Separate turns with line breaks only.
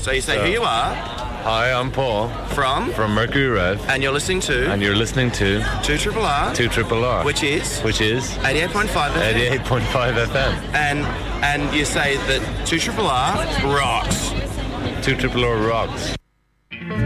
So you say who you are.
Hi, I'm Paul.
From
Mercury Rev.
And you're listening to?
And you're listening to
2RRR.
2RRR.
Which is?
88.5
FM.
88.5 FM.
And you say that 2RRR rocks.
2RRR rocks.